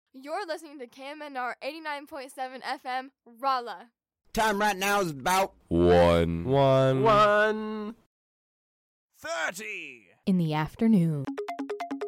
You're listening to KMNR 89.7 FM, Rolla. Time right now is about 1:30 in the afternoon.